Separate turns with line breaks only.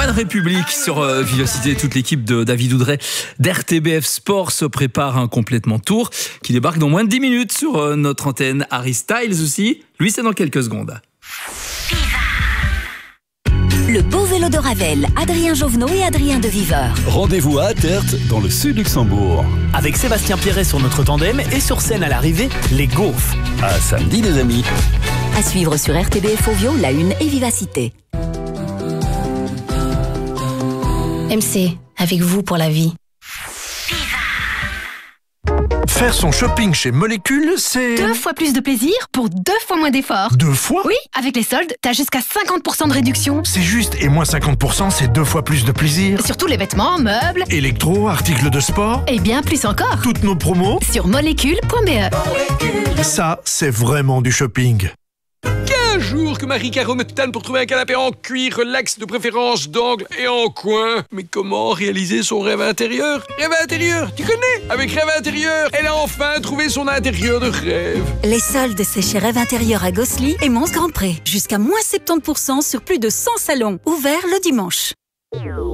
One République sur Vivacité. Toute l'équipe de David Oudret d'RTBF Sport se prépare un complètement tour qui débarque dans moins de 10 minutes sur notre antenne. Harry Styles aussi, lui c'est dans quelques secondes.
Le beau vélo de Ravel, Adrien Jovenot et Adrien de Viveur.
Rendez-vous à Attert, dans le sud Luxembourg.
Avec Sébastien Pierret sur notre tandem et sur scène à l'arrivée, les Gaufres.
À samedi les amis.
À suivre sur RTBF Ovio, La Une et Vivacité.
MC, avec vous pour la vie.
Faire son shopping chez Molécule, c'est...
2 fois plus de plaisir pour 2 fois moins d'efforts.
2 fois?
Oui, avec les soldes, t'as jusqu'à 50% de réduction.
C'est juste, et moins 50%, c'est 2 fois plus de plaisir.
Surtout les vêtements, meubles...
Électro, articles de sport...
Et bien plus encore.
Toutes nos promos...
Sur molécule.be.
Ça, c'est vraiment du shopping.
15 jours que Marie-Caro me tanne pour trouver un canapé en cuir relax, de préférence d'angle et en coin. Mais comment réaliser son rêve intérieur? Rêve intérieur, tu connais? Avec Rêve intérieur, elle a enfin trouvé son intérieur de rêve.
Les soldes, c'est chez Rêve Intérieur à Gosselies et Mons Grand Pré. Jusqu'à moins 70% sur plus de 100 salons. Ouverts le dimanche.